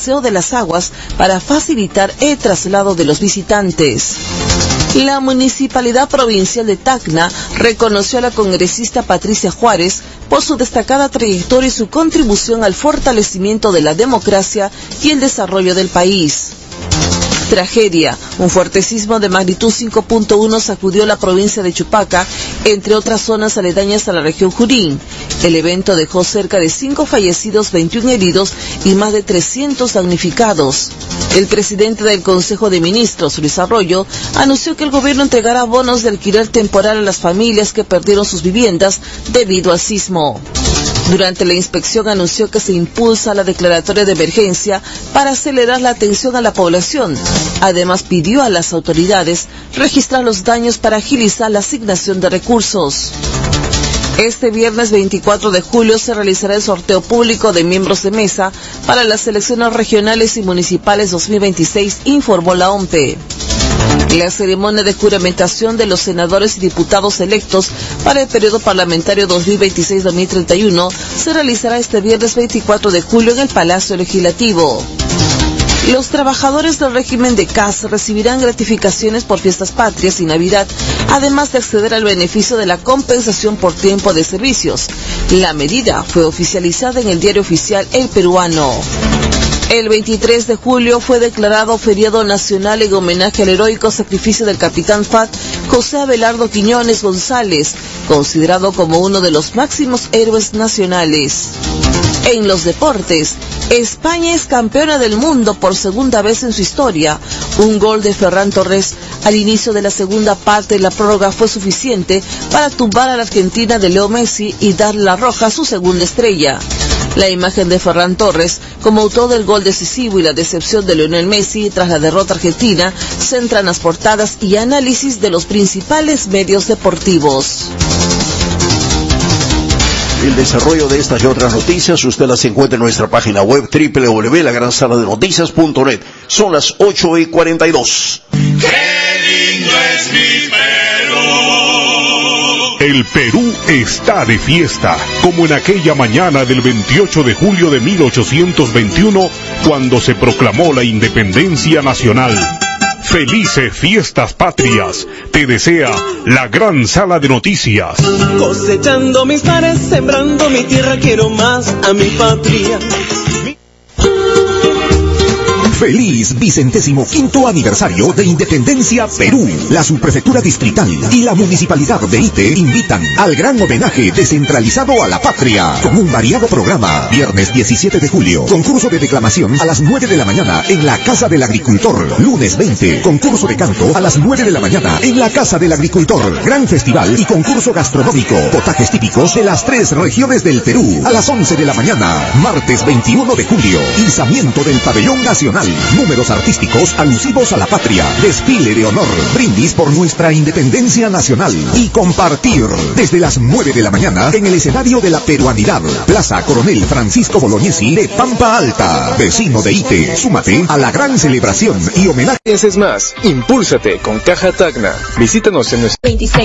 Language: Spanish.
Paseo de las Aguas para facilitar el traslado de los visitantes. La Municipalidad Provincial de Tacna reconoció a la congresista Patricia Juárez por su destacada trayectoria y su contribución al fortalecimiento de la democracia y el desarrollo del país. Tragedia. Un fuerte sismo de magnitud 5.1 sacudió la provincia de Chupaca, entre otras zonas aledañas a la región Junín. El evento dejó cerca de 5 fallecidos, 21 heridos y más de 300 damnificados. El presidente del Consejo de Ministros, Luis Arroyo, anunció que el gobierno entregará bonos de alquiler temporal a las familias que perdieron sus viviendas debido al sismo. Durante la inspección anunció que se impulsa la declaratoria de emergencia para acelerar la atención a la población. Además pidió a las autoridades registrar los daños para agilizar la asignación de recursos. Este viernes 24 de julio se realizará el sorteo público de miembros de mesa para las elecciones regionales y municipales 2026, informó la OMPE. La ceremonia de juramentación de los senadores y diputados electos para el periodo parlamentario 2026-2031 se realizará este viernes 24 de julio en el Palacio Legislativo. Los trabajadores del régimen de CAS recibirán gratificaciones por fiestas patrias y Navidad, además de acceder al beneficio de la compensación por tiempo de servicios. La medida fue oficializada en el diario oficial El Peruano. El 23 de julio fue declarado feriado nacional en homenaje al heroico sacrificio del capitán FAT José Abelardo Quiñones González, considerado como uno de los máximos héroes nacionales. En los deportes, España es campeona del mundo por segunda vez en su historia. Un gol de Ferran Torres al inicio de la segunda parte de la prórroga fue suficiente para tumbar a la Argentina de Leo Messi y darle la roja a su segunda estrella. La imagen de Ferran Torres como autor del gol decisivo y la decepción de Lionel Messi tras la derrota argentina centran las portadas y análisis de los principales medios deportivos. El desarrollo de estas y otras noticias usted las encuentra en nuestra página web www.lagranzaladenoticias.net. Son las 8:42. ¡Qué lindo es mi Perú! El Perú está de fiesta, como en aquella mañana del 28 de julio de 1821, cuando se proclamó la independencia nacional. Felices fiestas patrias, te desea la gran sala de noticias. Cosechando mis mares, sembrando mi tierra, quiero más a mi patria. Feliz 25º aniversario de Independencia Perú. La subprefectura distrital y la municipalidad de Ite invitan al gran homenaje descentralizado a la patria con un variado programa. Viernes 17 de julio, concurso de declamación a las 9 de la mañana en la Casa del Agricultor. Lunes 20, concurso de canto a las 9 de la mañana en la Casa del Agricultor. Gran festival y concurso gastronómico. Potajes típicos de las 3 regiones del Perú a las 11 de la mañana. Martes 21 de julio, izamiento del pabellón nacional. Números artísticos alusivos a la patria, desfile de honor, brindis por nuestra independencia nacional y compartir desde las 9 de la mañana en el escenario de la peruanidad, Plaza Coronel Francisco Bolognesi de Pampa Alta. Vecino de Ite, súmate a la gran celebración y homenaje. Es más, impúlsate con Caja Tacna. Visítanos en nuestro 26